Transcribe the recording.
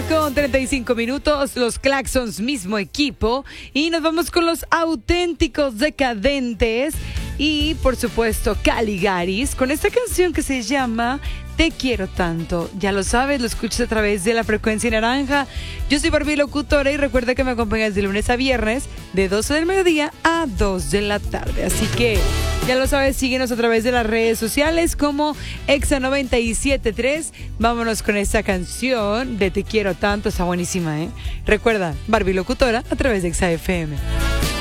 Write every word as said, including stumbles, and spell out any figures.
con treinta y cinco minutos, los Claxons, mismo equipo. Y nos vamos con los auténticos decadentes. Y, por supuesto, Caligaris, con esta canción que se llama Te Quiero Tanto. Ya lo sabes, lo escuchas a través de la frecuencia naranja. Yo soy Barbie Locutora y recuerda que me acompañas de lunes a viernes, de doce del mediodía a dos de la tarde. Así que, ya lo sabes, síguenos a través de las redes sociales como Exa noventa y siete tres. Vámonos con esta canción de Te Quiero Tanto. Está buenísima, ¿eh? Recuerda, Barbie Locutora a través de Exa F M.